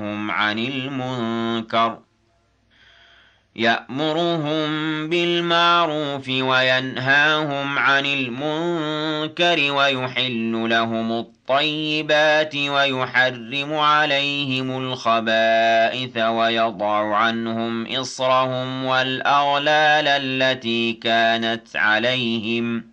عن المنكر يأمرهم بالمعروف وينهاهم عن المنكر ويحل لهم الطيبات ويحرم عليهم الخبائث ويضع عنهم إصرهم والأغلال التي كانت عليهم